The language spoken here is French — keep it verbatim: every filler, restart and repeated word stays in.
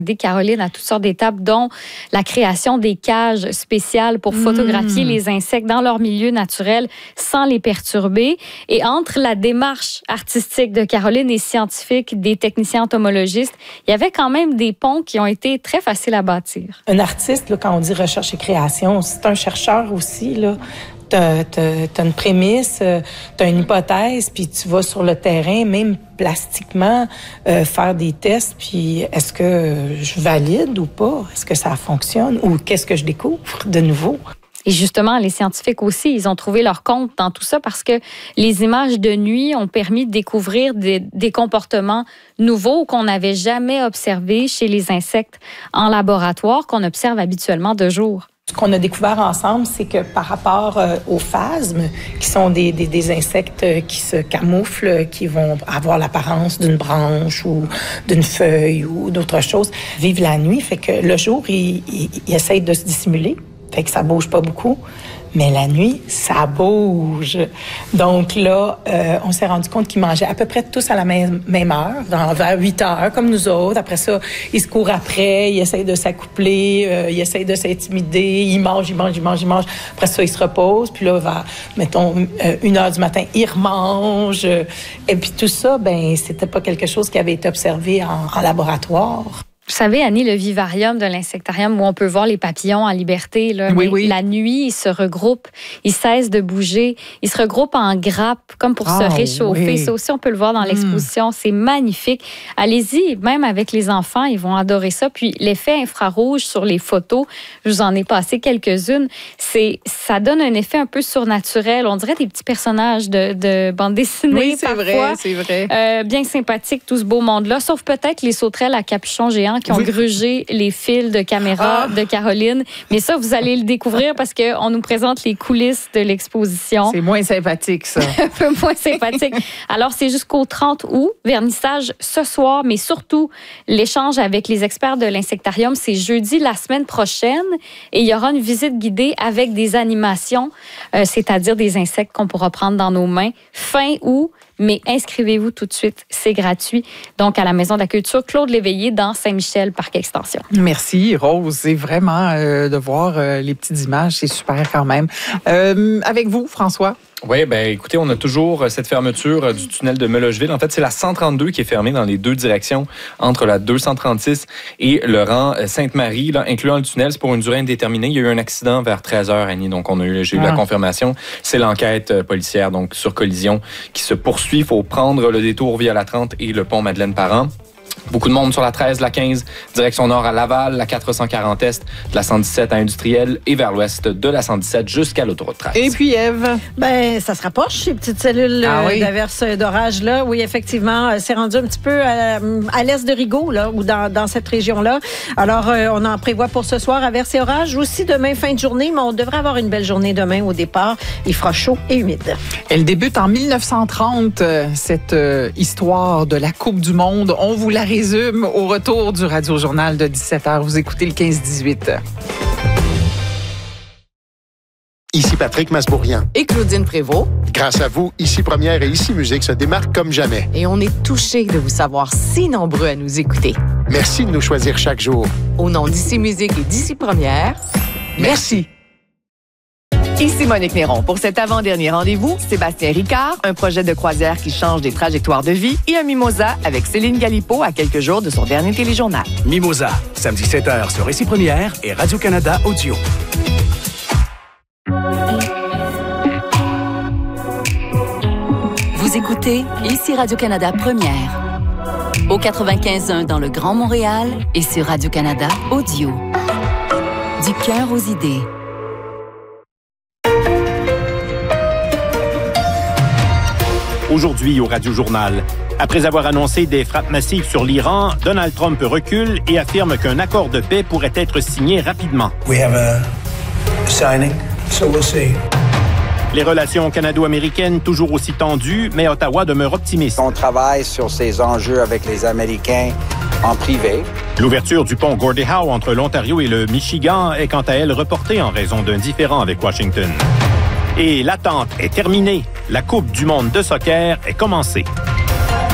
Caroline, à toutes sortes d'étapes, dont la création des cages spéciales pour photographier mmh. les insectes dans leur milieu naturel sans les perturber. Et entre la démarche artistique de Caroline et scientifique des techniciens entomologistes, il y avait quand même des ponts qui ont été très faciles à bâtir. Un artiste, là, quand on dit recherche et création, c'est un chercheur aussi, là. T'as, t'as, t'as une prémisse, t'as une hypothèse, puis tu vas sur le terrain, même plastiquement, euh, faire des tests, puis est-ce que je valide ou pas? Est-ce que ça fonctionne? Ou qu'est-ce que je découvre de nouveau? Et justement, les scientifiques aussi, ils ont trouvé leur compte dans tout ça parce que les images de nuit ont permis de découvrir des, des comportements nouveaux qu'on n'avait jamais observés chez les insectes en laboratoire, qu'on observe habituellement de jour. Ce qu'on a découvert ensemble, c'est que par rapport euh, aux phasmes, qui sont des, des, des insectes qui se camouflent, qui vont avoir l'apparence d'une branche ou d'une feuille ou d'autre chose, vivent la nuit. Fait que le jour, ils, ils, ils essayent de se dissimuler. Fait que ça bouge pas beaucoup. Mais la nuit, ça bouge. Donc là, euh, on s'est rendu compte qu'ils mangeaient à peu près tous à la même, même heure, dans, vers huit heures, comme nous autres. Après ça, ils se courent après, ils essayent de s'accoupler, euh, ils essayent de s'intimider, ils mangent, ils mangent, ils mangent, ils mangent. Après ça, ils se reposent. Puis là, vers, mettons, euh, une heure du matin, ils remangent. Et puis tout ça, ben, c'était pas quelque chose qui avait été observé en, en laboratoire. Vous savez, Annie, le vivarium de l'insectarium où on peut voir les papillons en liberté, là, oui, oui. la nuit, ils se regroupent, ils cessent de bouger, ils se regroupent en grappes comme pour ah, se réchauffer. Oui. Ça aussi, on peut le voir dans l'exposition. Mm. C'est magnifique. Allez-y, même avec les enfants, ils vont adorer ça. Puis l'effet infrarouge sur les photos, je vous en ai passé quelques-unes, c'est, ça donne un effet un peu surnaturel. On dirait des petits personnages de, de bande dessinée oui, c'est parfois. Vrai, c'est vrai. Euh, bien sympathique, tout ce beau monde-là, sauf peut-être les sauterelles à capuchon géant qui ont oui. grugé les fils de caméra ah. de Caroline. Mais ça, vous allez le découvrir parce qu'on nous présente les coulisses de l'exposition. C'est moins sympathique, ça. Un peu moins sympathique. Alors, c'est jusqu'au trente août. Vernissage ce soir, mais surtout, l'échange avec les experts de l'insectarium, c'est jeudi la semaine prochaine. Et il y aura une visite guidée avec des animations, euh, c'est-à-dire des insectes qu'on pourra prendre dans nos mains fin août. Mais inscrivez-vous tout de suite, c'est gratuit. Donc, à la Maison de la Culture, Claude Léveillé, dans Saint-Michel, Parc Extension. Merci, Rose. C'est vraiment euh, de voir euh, les petites images, c'est super quand même. Euh, avec vous, François? Oui, bien, écoutez, on a toujours cette fermeture du tunnel de Melocheville. En fait, c'est la cent trente-deux qui est fermée dans les deux directions, entre la deux cent trente-six et le rang Sainte-Marie, là, incluant le tunnel. C'est pour une durée indéterminée. Il y a eu un accident vers treize heures, Annie, donc on a eu, j'ai eu ah. la confirmation. C'est l'enquête policière, donc sur collision, qui se poursuit. Il faut prendre le détour via la trente et le pont Madeleine-Parent. Beaucoup de monde sur la treize, la quinze, direction nord à Laval, la quatre cent quarante est, de la cent dix-sept à Industriel et vers l'ouest de la cent dix-sept jusqu'à l'autoroute treize. Et puis, Ève? Ben, ça se rapproche, ces petites cellules ah, oui. d'averse d'orage-là. Oui, effectivement, c'est rendu un petit peu à, à l'est de Rigaud, là, ou dans, dans cette région-là. Alors, euh, on en prévoit pour ce soir averse et orage. Aussi demain, fin de journée, mais on devrait avoir une belle journée demain au départ. Il fera chaud et humide. Elle débute en mille neuf cent trente, cette euh, histoire de la Coupe du Monde. On vous la résume au retour du Radio-Journal de dix-sept heures. Vous écoutez le quinze dix-huit. Ici Patrick Masbourian. Et Claudine Prévost. Grâce à vous, Ici Première et Ici Musique se démarquent comme jamais. Et on est touchés de vous savoir si nombreux à nous écouter. Merci de nous choisir chaque jour. Au nom d'Ici Musique et d'Ici Première, merci. merci. Ici Monique Néron. Pour cet avant-dernier rendez-vous, Sébastien Ricard, un projet de croisière qui change des trajectoires de vie et un mimosa avec Céline Galipo à quelques jours de son dernier téléjournal. Mimosa, samedi sept heures sur Ici Première et Radio-Canada Audio. Vous écoutez Ici Radio-Canada Première. Au quatre-vingt-quinze point un dans le Grand Montréal et sur Radio-Canada Audio. Du cœur aux idées. Aujourd'hui au Radio-Journal, après avoir annoncé des frappes massives sur l'Iran, Donald Trump recule et affirme qu'un accord de paix pourrait être signé rapidement. We have a signing, so we'll see. Les relations canado-américaines toujours aussi tendues, mais Ottawa demeure optimiste. On travaille sur ces enjeux avec les Américains en privé. L'ouverture du pont Gordie Howe entre l'Ontario et le Michigan est quant à elle reportée en raison d'un différend avec Washington. Et l'attente est terminée. La Coupe du monde de soccer est commencée.